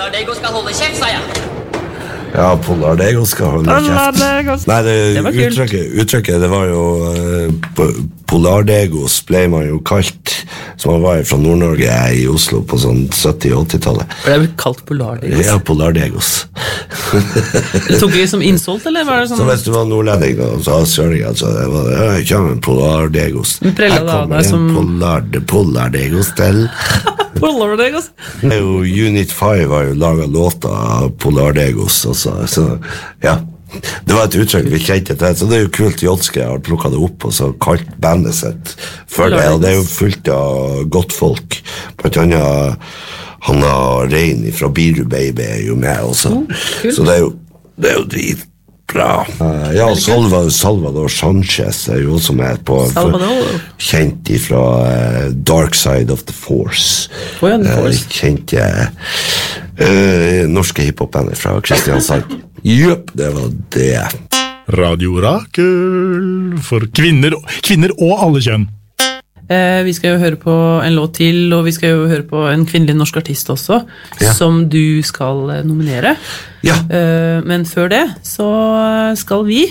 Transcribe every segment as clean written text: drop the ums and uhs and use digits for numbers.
Polardego skal holde kjeft, sa jeg. Ja, Polardego skal holde kjeft. Nei, uttrykket, det var jo Polardegos ble man jo kalt, som man var fra Nord-Norge i Oslo på sånn 70-80-tallet. Det ble kalt Polardegos? Ja, Polardegos. Det tok vi som innsult, eller var det sånn? Så hvis du var nordlending da, så søring, altså, det var det, jeg kommer en Polardegos. Her kommer en Polardegos til. Polardegos? Unit 5 har jo laget låta Polardegos også, så ja. Det var et uttrykk vi kjente til, så det er jo kult Jodske har plukket det opp og så kalt bandet sitt for det, og det er jo fullt av godt folk, blant annet han har Rein fra Biru Baby er jo med også, så det er jo dritbra. Ja, Salvador Sanchez er jo også med på kjent fra Dark Side of the Force, kjente norske hiphop-bandet fra Kristiansand. Jøp, det var det. Radio Rakel for kvinner og alle kjønn. Vi skal jo høre på en låt til, og vi skal jo høre på en kvinnelig norsk artist også, som du skal nominere. Ja. Men før det, så skal vi...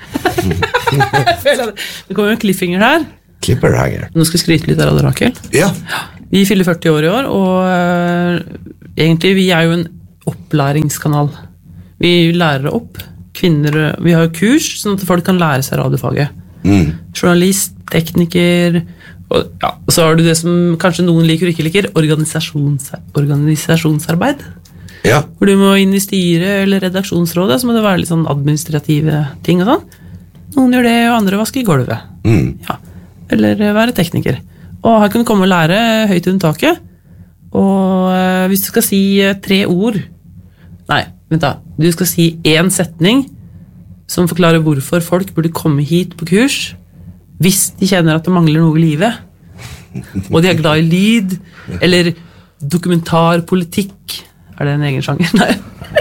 Det kommer en cliffhanger her. Cliffhanger. Nå skal vi skryte litt av Radio Rakel. Ja. Vi fyller 40 år i år, og egentlig vi er jo en opplæringskanal. Vi lærer opp kvinner, vi har kurs sånn at folk kan lære seg radiofaget. Journalist, tekniker, og ja, så har du det som kanskje noen liker og ikke liker, organisasjonsarbeid. Ja. Hvor du må inn i styret eller redaksjonsrådet, så må det være litt sånn administrative ting og sånn. Noen gjør det, og andre vasker gulvet. Ja. Eller være tekniker. Og her kan du komme og lære høyt under taket. Og hvis du skal si 3 ord, nei, vent da, du skal si 1 setning som forklarer hvorfor folk burde komme hit på kurs hvis de kjenner at det mangler noe i livet, og de er glad i lyd, eller dokumentarpolitikk, er det en egen sjanger? Nei.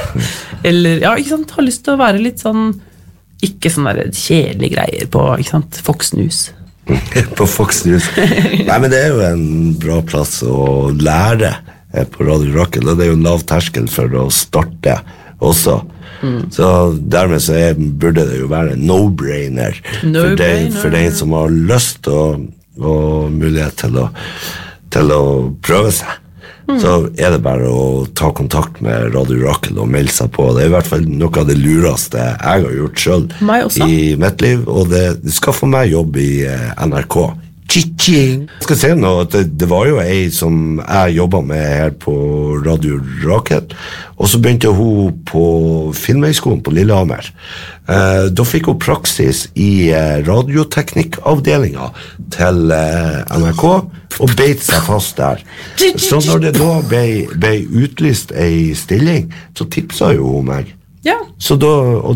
Eller, ja, ikke sant, har lyst til å være litt sånn, ikke sånne der kjedelige greier på, ikke sant, Fox News. På Fox News. Nei, men det er jo en bra plass å lære på Radio Rakel, og det er jo lav terskel for å starte også. Så dermed så burde det jo være en no-brainer for den som har lyst og mulighet til å prøve seg. Så er det bare å ta kontakt med Radio Rakel og melde seg på. Det er i hvert fall noe av det lureste jeg har gjort selv i mitt liv, og det skal få meg jobb i NRK. Chi-ching! Jeg skal si nå at det var jo ei som jeg jobbet med her på Radio Rakel, og så begynte hun på Filmhøgskolen på Lillehammer. Da fikk hun praksis i radioteknikkavdelingen til NRK, og beit seg fast der. Så når det da ble utlyst ei stilling, så tipset jo hun meg. Ja. Så da, og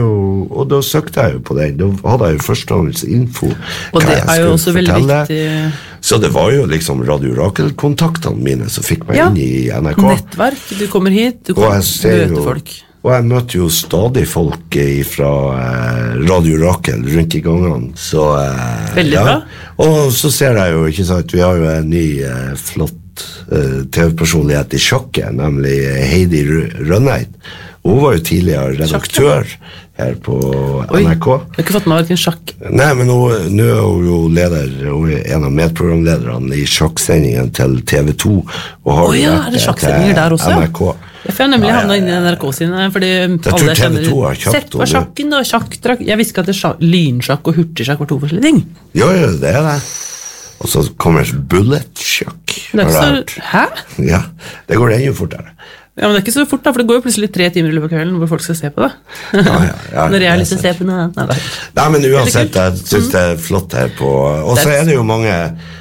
da søkte jeg jo på den. Da hadde jeg jo førstehåndsinfo. Og det er jo også veldig viktig. Så det var jo liksom Radio Rakel-kontaktene mine som fikk meg inn i NRK. Nettverk, du kommer hit, du kan møte folk. Og jeg møter jo stadig folk fra Radio Rakel rundt i gangene. Så, veldig bra. Og så ser jeg jo, ikke sant, vi har jo en ny flott TV-personlighet i sjakket, nemlig Heidi Rønneit. Hun var jo tidligere redaktør her på NRK. Jeg har ikke fått med hverken sjakk. Nei, men nå er hun jo leder, hun er en av medprogramlederne i sjakksendingen til TV2, og har er det sjakksendinger der også? NRK. Jeg får nemlig havnet inn i NRK sine, fordi alle kjenner sett på sjakken og sjakktrakk. Jeg visste ikke at lynsjakk og hurtigsjakk var 2 forskjellige ting. Jo, det er det. Og så kommer bulletsjakk. Hæ? Ja, det går ennå fortere. Ja, men det er ikke så fort da, for det går jo plutselig 3 timer i løpet av kvelden hvor folk skal se på det. Når jeg har lyst til å se på noe. Nei, men uansett, jeg synes det er flott her på, og så er det jo mange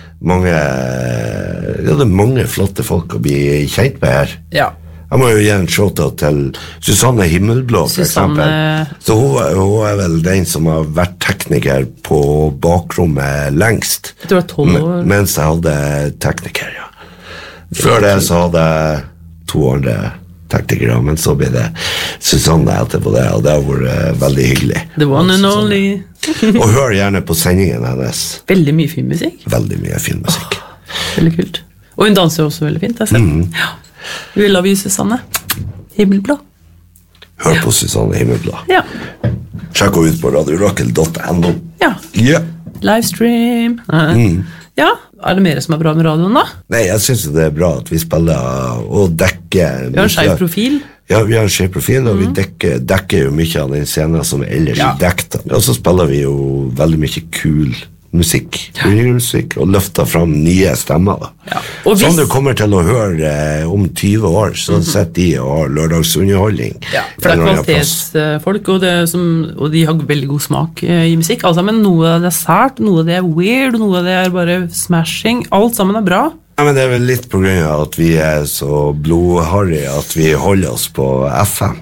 flotte folk å bli kjent med her. Ja. Jeg må jo gi en shout-out til Susanne Himmelblå, for eksempel. Så hun er vel den som har vært tekniker på bakrommet lengst. Jeg tror det var 12 år. Mens jeg hadde tekniker, ja. Før det så hadde jeg 2 andre teknikere, men så ble det Susanne etterpå det, og det har vært veldig hyggelig. The one and only. Og hør gjerne på sendingen hennes. Veldig mye filmmusikk. Veldig mye filmmusikk. Veldig kult. Og hun danser jo også veldig fint, jeg ser. Ja. We love you, Susanne. Himmelblå. Hør på Susanne Himmelblad. Ja. Sjekk henne ut på radiorockl.no. Ja. Ja. Livestream. Ja, er det mer som er bra med radioen da? Nei, jeg synes det er bra at vi spiller og dekker... Vi har en skeiv profil. Ja, vi har en skeiv profil, og vi dekker jo mye av den scenen som ellers er dekket. Og så spiller vi jo veldig mye kul musikk, og løfter fram nye stemmer. Da. Ja. Og Sånn du kommer til å høre om 20 år, så sitter de og har lørdagsunderholdning. Ja, for det er kvalitetsfolk, og de har veldig god smak i musikk. Alt sammen, noe av det er sært, noe av det er weird, noe av det er bare smashing. Alt sammen er bra. Ja, men det er vel litt på grunn av at vi er så blodharry at vi holder oss på FM.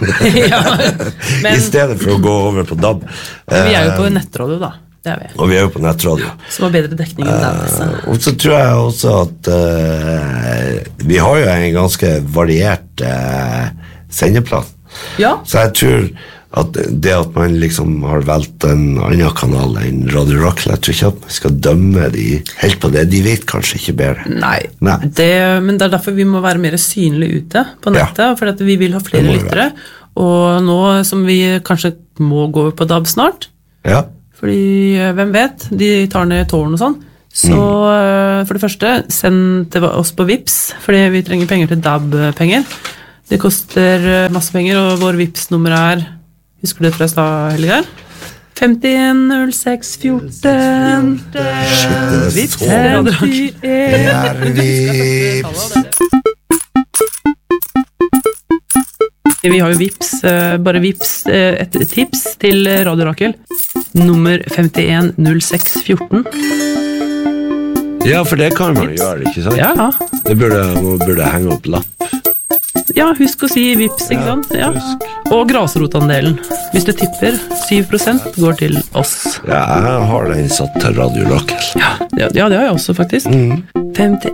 I stedet for å gå over på DAB. Men vi er jo på nettradio da. Det er vi. Og vi er jo på nettradio. Som har bedre dekning enn DAB. Og så tror jeg også at vi har jo en ganske variert sendeplan. Ja. Så jeg tror at det at man liksom har valgt en annen kanal enn Radio Rock, jeg tror ikke at man skal dømme de helt på det. De vet kanskje ikke bedre. Nei. Men det er derfor vi må være mer synlige ute på nettet, for at vi vil ha flere lyttere. Og nå som vi kanskje må gå på DAB snart, fordi, hvem vet, de tar ned tårn og sånn. Så for det første, send til oss på Vips, fordi vi trenger penger til DAB-penger. Det koster masse penger, og vår Vips-nummer er, husker du det fra Helgar? 510614. Vips, Vi har jo Vips, bare Vips et tips til Radio Rakel. Nummer 510614. Ja, for det kan man gjøre, ikke sant? Ja. Det burde henge opp lapp. Ja, husk å si Vips, ikke sant? Ja. Og grasrotandelen. Hvis du tipper, 7% går til oss. Ja, jeg har den satt til Radio Rakel. Ja, det har jeg også faktisk. 510614.